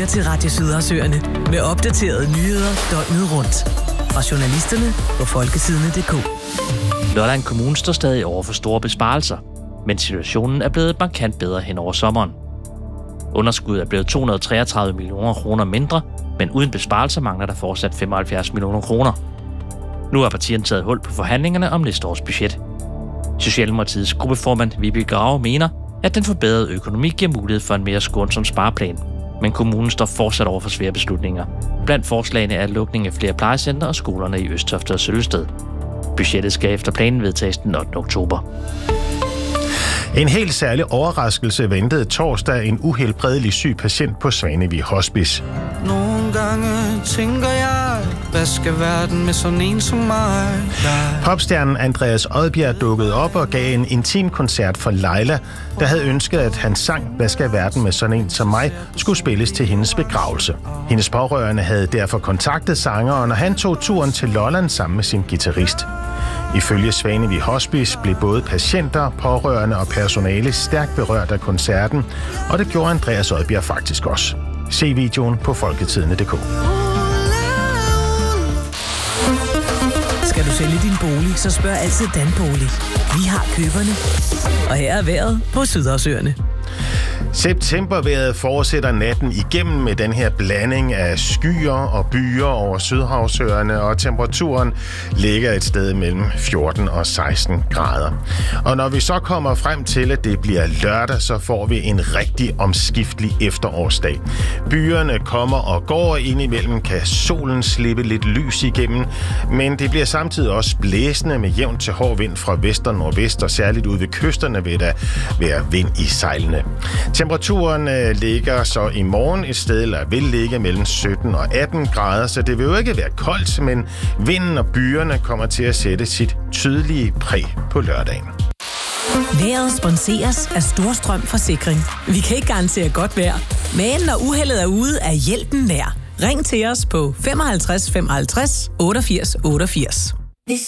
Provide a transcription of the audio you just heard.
lytter til Radio Sydersøerne med opdaterede nyheder døgnet rundt. Fra journalisterne på folketidene.dk. Lolland Kommune står stadig over for store besparelser, men situationen er blevet markant bedre hen over sommeren. Underskuddet er blevet 233 millioner kroner mindre, men uden besparelser mangler der fortsat 75 millioner kroner. Nu har partierne taget hul på forhandlingerne om næste års budget. Socialdemokratiets gruppeformand Vibeke Grave mener, at den forbedrede økonomi giver mulighed for en mere skånsom spareplan. Men kommunen står fortsat over for svære beslutninger. Blandt forslagene er lukning af flere plejecenter og skolerne i Østofte og Sølvested. Budgettet skal efter planen vedtages den 8. oktober. En helt særlig overraskelse ventede torsdag en uhelbredelig syg patient på Svanevig Hospice. Nogle gange tænker jeg, hvad skal verden med sådan en som mig? Popstjernen Andreas Odbjerg dukkede op og gav en intim koncert for Leila, der havde ønsket, at hans sang Hvad skal verden med sådan en som mig skulle spilles til hendes begravelse. Hendes pårørende havde derfor kontaktet sangeren, og han tog turen til Lolland sammen med sin guitarist. Ifølge Svanevig Hospice blev både patienter, pårørende og personale stærkt berørt af koncerten, og det gjorde Andreas Odbjerg faktisk også. Se videoen på folketidene.dk. Skal du sælge din bolig, så spørg altid Danbolig. Vi har køberne. Og her er vejret på Sydersøerne. Septembervejret fortsætter natten igennem med den her blanding af skyer og byer over Sydhavsøerne, og temperaturen ligger et sted mellem 14 og 16 grader. Og når vi så kommer frem til, at det bliver lørdag, så får vi en rigtig omskiftelig efterårsdag. Byerne kommer og går, indimellem kan solen slippe lidt lys igennem, men det bliver samtidig også blæsende med jævnt til hård vind fra vest og nordvest, og særligt ude ved kysterne vil der være vind i sejlene. Temperaturen ligger så i morgen et sted, eller vil ligge mellem 17 og 18 grader, så det vil jo ikke være koldt, men vinden og byerne kommer til at sætte sit tydelige præg på lørdagen. Vejret sponseres af Storstrøm Forsikring. Vi kan ikke garantere godt vejr, men når uheldet er ude, er hjælpen nær. Ring til os på 55 55 88 88.